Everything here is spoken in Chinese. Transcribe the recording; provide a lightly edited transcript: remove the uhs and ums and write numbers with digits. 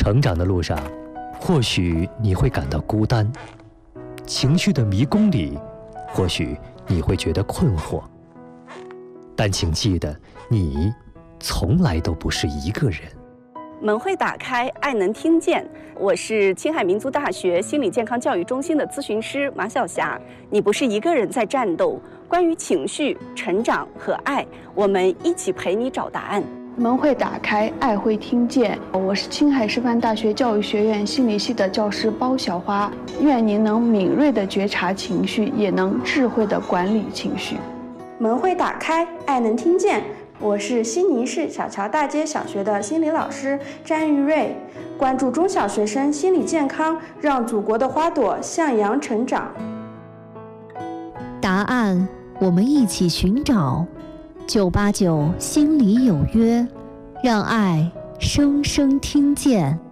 成长的路上，或许你会感到孤单，情绪的迷宫里，或许你会觉得困惑。但请记得，你从来都不是一个人。 门会打开，爱能听见。我是青海民族大学心理健康教育中心的咨询师马晓霞。你不是一个人在战斗，关于情绪、成长和爱，我们一起陪你找答案。 门会打开，爱会听见。我是青海师范大学教育学院心理系的教师包小花。愿您能敏锐地觉察情绪，也能智慧地管理情绪。 门会打开，爱能听见。我是西宁市小桥大街小学的心理老师詹玉瑞，关注中小学生心理健康，让祖国的花朵向阳成长。 答案我们一起寻找，989心里有约，让爱声声听见。